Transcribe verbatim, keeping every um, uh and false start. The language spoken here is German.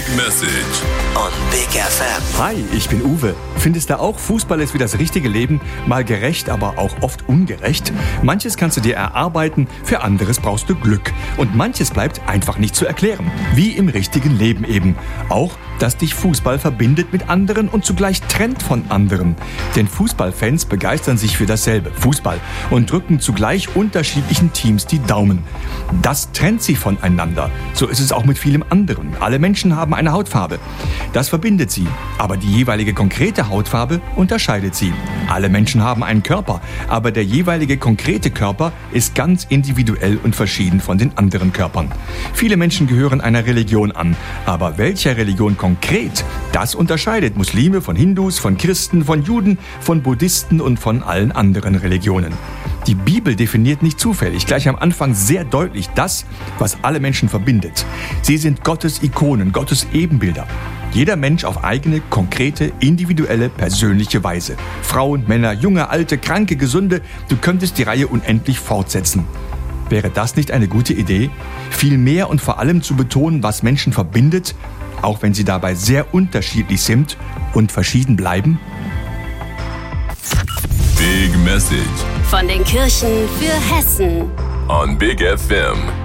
Big Message on Big F M. Hi, ich bin Uwe. Findest du auch, Fußball ist wie das richtige Leben? Mal gerecht, aber auch oft ungerecht? Manches kannst du dir erarbeiten, für anderes brauchst du Glück. Und manches bleibt einfach nicht zu erklären. Wie im richtigen Leben eben. Auch, dass dich Fußball verbindet mit anderen und zugleich trennt von anderen. Denn Fußballfans begeistern sich für dasselbe, Fußball, und drücken zugleich unterschiedlichen Teams die Daumen. Das trennt sie voneinander. So ist es auch mit vielem anderen. Alle Menschen haben eine Hautfarbe. Das verbindet sie. Aber die jeweilige konkrete Hautfarbe unterscheidet sie. Alle Menschen haben einen Körper. Aber der jeweilige konkrete Körper ist ganz individuell und verschieden von den anderen Körpern. Viele Menschen gehören einer Religion an. Aber welcher Religion konkret? Das unterscheidet Muslime von Hindus, von Christen, von Juden, von Buddhisten und von allen anderen Religionen. Die Bibel definiert nicht zufällig, gleich am Anfang sehr deutlich das, was alle Menschen verbindet. Sie sind Gottes Ikonen, Gottes Ebenbilder. Jeder Mensch auf eigene, konkrete, individuelle, persönliche Weise. Frauen, Männer, junge, alte, kranke, gesunde, du könntest die Reihe unendlich fortsetzen. Wäre das nicht eine gute Idee? Viel mehr und vor allem zu betonen, was Menschen verbindet, auch wenn sie dabei sehr unterschiedlich sind und verschieden bleiben? Big Message von den Kirchen für Hessen on Big F M.